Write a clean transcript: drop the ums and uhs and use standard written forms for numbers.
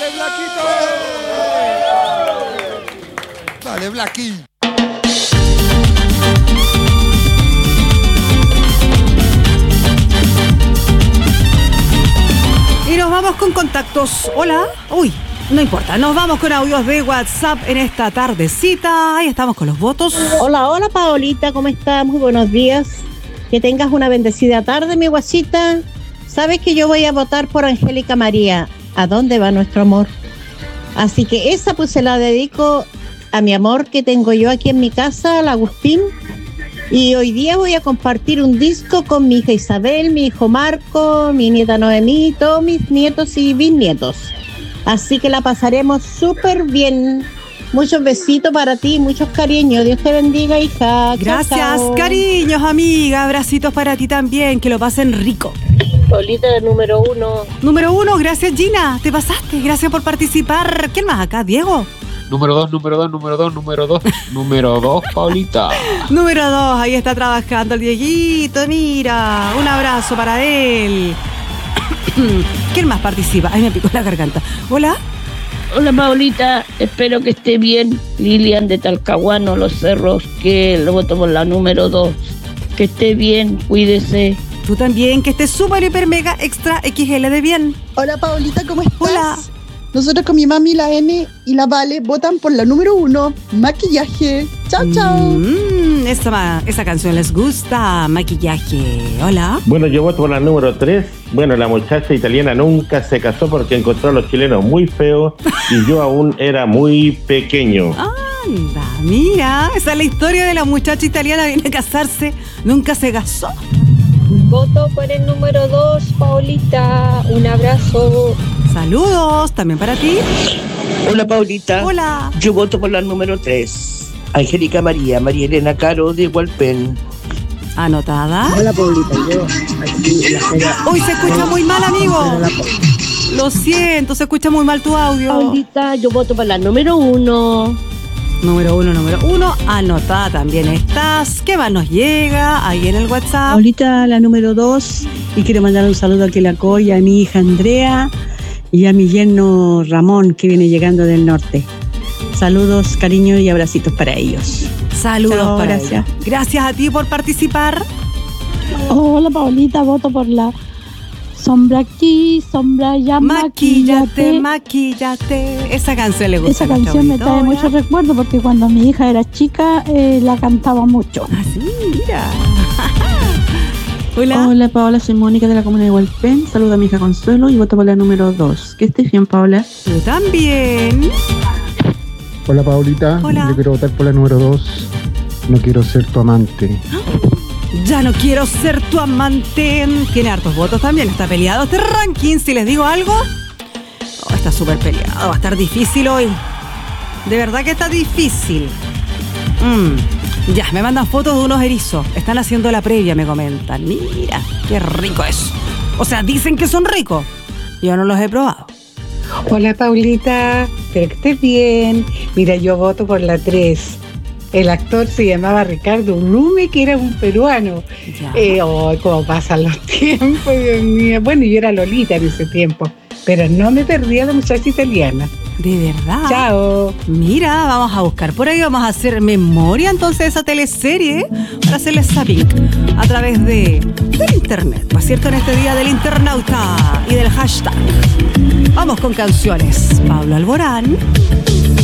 Blaquito! Dale, Blaqui. Y nos vamos con contactos. Hola. Uy, no importa. Nos vamos con audios de WhatsApp en esta tardecita. Ahí estamos con los votos. Hola, Paolita, ¿cómo estás? Muy buenos días. Que tengas una bendecida tarde, mi guasita. Sabes que yo voy a votar por Angélica María. ¿A dónde va nuestro amor? Así que esa pues se la dedico a mi amor que tengo yo aquí en mi casa, al Agustín. Y hoy día voy a compartir un disco con mi hija Isabel, mi hijo Marco, mi nieta Noemí, todos mis nietos y bisnietos. Así que la pasaremos súper bien. Muchos besitos para ti, muchos cariños. Dios te bendiga, hija. Gracias, chao, chao. cariños, amiga. Abracitos para ti también. Que lo pasen rico. Paulita, número 1. Número 1, gracias, Gina. Te pasaste. Gracias por participar. ¿Quién más acá? ¿Diego? Número 2, Paulita. Número 2, ahí está trabajando el Dieguito, mira, un abrazo para él. ¿Quién más participa? Ay, me picó la garganta. Hola. Hola Paulita, espero que esté bien. Lilian de Talcahuano, Los Cerros, que lo voto por la número 2. Que esté bien, cuídese. Tú también, que estés súper, hiper, mega, extra XL de bien. Hola Paulita, ¿cómo estás? Hola. Nosotros con mi mami, la N y la Vale, votan por la número 1, maquillaje. Chao, chao. Esa canción les gusta, maquillaje. Hola. Bueno, yo voto por la número 3. Bueno, la muchacha italiana nunca se casó porque encontró a los chilenos muy feos y yo aún era muy pequeño. Anda, mira, esa es la historia de la muchacha italiana, viene a casarse, nunca se casó. Voto por el número 2, Paulita. Un abrazo. Saludos, también para ti. Hola Paulita. Hola. Yo voto por la número 3. Angélica María Elena Caro de Hualpén. Anotada. Hola Paulita, yo aquí en la feria. Uy, se escucha muy mal, amigo. Lo siento, se escucha muy mal tu audio. Paulita, yo voto por la número 1. Número 1, anotada también estás. ¿Qué más nos llega ahí en el WhatsApp? Paulita, la número 2. Y quiero mandar un saludo a Quelacoy, a mi hija Andrea y a mi yerno Ramón, que viene llegando del norte. Saludos, cariño y abracitos para ellos. Saludos. Chao, para gracias. ellos. Gracias a ti por participar. Hola Paulita, voto por la sombra aquí, sombra allá, maquíllate. Esa canción le gusta. Esa canción me trae mucho recuerdo porque cuando mi hija era chica la cantaba mucho. Ah, sí, mira. Hola Paola, soy Mónica de la comuna de Hualpén. Saludo a mi hija Consuelo y voto por la número 2. Que estés bien, Paola. Tú también. Hola Paulita, Hola. Yo quiero votar por la número 2. No quiero ser tu amante. Ya no quiero ser tu amante. Tiene hartos votos también. Está peleado este ranking. Si les digo algo, está súper peleado. Va a estar difícil hoy. De verdad que está difícil. Ya, me mandan fotos de unos erizos. Están haciendo la previa, me comentan. Mira, qué rico es. O sea, dicen que son ricos. Yo no los he probado. Hola Paulita, espero que estés bien. Mira, yo voto por la 3. El actor se llamaba Ricardo Blume, que era un peruano. Cómo pasan los tiempos, Dios mío. Bueno, yo era Lolita en ese tiempo, pero no me perdía la muchacha italiana. ¿De verdad? Chao. Mira, vamos a buscar por ahí, vamos a hacer memoria entonces de esa teleserie para hacerle zapping a través del internet, ¿no es cierto? En este día del internauta y del hashtag. Vamos con canciones. Pablo Alborán.